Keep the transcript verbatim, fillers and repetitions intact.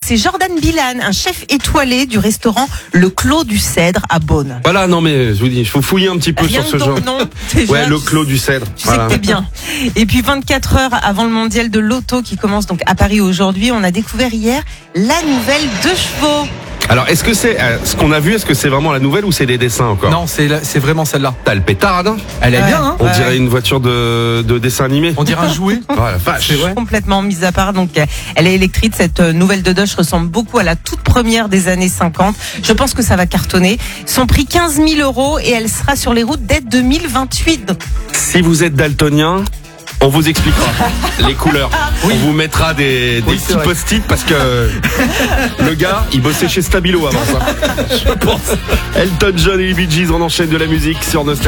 c'est Jordan Bilan, un chef étoilé du restaurant Le Clos du Cèdre à Beaune. Voilà, non mais je vous dis, il faut fouiller un petit peu Rien sur ce que dans genre. le nom, déjà, Ouais, Le Clos du Cèdre. Tu sais que t'es bien. Et puis vingt-quatre heures avant le mondial de l'auto qui commence donc à Paris aujourd'hui, on a découvert hier la nouvelle deux chevaux. Alors, est-ce que c'est euh, ce qu'on a vu, est-ce que c'est vraiment la nouvelle ou c'est des dessins encore? Non, c'est, la- c'est vraiment celle-là. T'as le pétard, hein. Elle est Ouais. bien, hein. On Ouais. dirait une voiture de, de dessin animé. On dirait un jouet. Oh la vache. C'est vrai. Complètement mise à part, donc elle est électrique. Cette nouvelle Dodoche ressemble beaucoup à la toute première des années cinquante. Je pense que ça va cartonner. Son prix quinze mille euros et elle sera sur les routes dès deux mille vingt-huit. Si vous êtes daltonien, on vous expliquera les couleurs. Oui. On vous mettra des, des Oui, c'est petits vrai. post-it parce que le gars, il bossait chez Stabilo avant ça. Je pense. Elton John et les Bee Gees, on enchaîne de la musique sur Nostalgie.